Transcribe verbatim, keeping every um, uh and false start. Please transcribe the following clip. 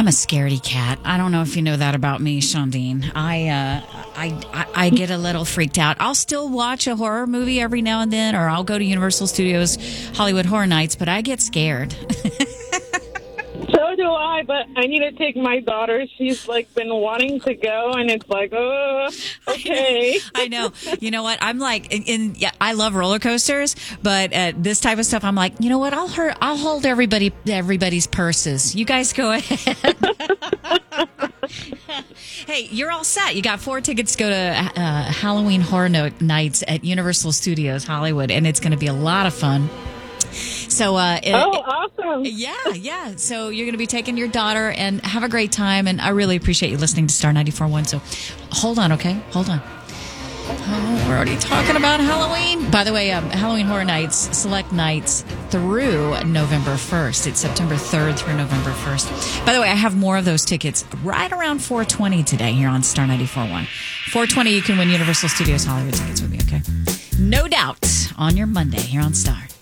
I'm a scaredy cat. I don't know if you know that about me, Shondine. I, uh, I, I, I get a little freaked out. I'll still watch a horror movie every now and then, or I'll go to Universal Studios Hollywood Horror Nights, but I get scared. So do I, but I need to take my daughter. She's like been wanting to go, and it's like, oh, okay. I know. You know what? I'm like, in, in yeah, I love roller coasters, but uh, this type of stuff, I'm like, you know what? I'll hurt, I'll hold everybody, everybody's purses. You guys go ahead. Hey, you're all set. You got four tickets to go to uh, Halloween Horror Nights at Universal Studios Hollywood, and it's going to be a lot of fun. So, uh, it, oh, awesome. Yeah, yeah. So you're going to be taking your daughter and have a great time. And I really appreciate you listening to Star ninety-four point one. So hold on, okay? Hold on. Oh, we're already talking about Halloween. By the way, um, Halloween Horror Nights, select nights through November first. It's September third through November first. By the way, I have more of those tickets right around four twenty today here on Star ninety-four point one. four twenty, you can win Universal Studios Hollywood tickets with me, okay? No doubt on your Monday here on Star.